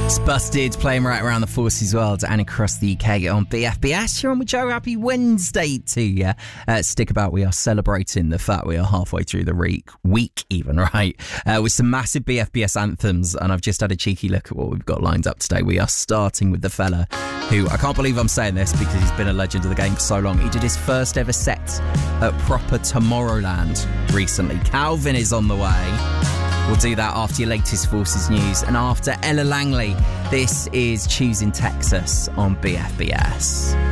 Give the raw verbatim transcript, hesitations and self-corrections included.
Busted, playing right around the Forces world and across the U K on B F B S. You're on with Joe. Happy Wednesday to you. Uh, stick about. We are celebrating the fact we are halfway through the week, week even, right? Uh, with some massive B F B S anthems, and I've just had a cheeky look at what we've got lined up today. We are starting with the fella who, I can't believe I'm saying this because he's been a legend of the game for so long. He did his first ever set at proper Tomorrowland recently. Calvin is on the way. We'll do that after your latest Forces news and after Ella Langley. This is Choosing Texas on B F B S.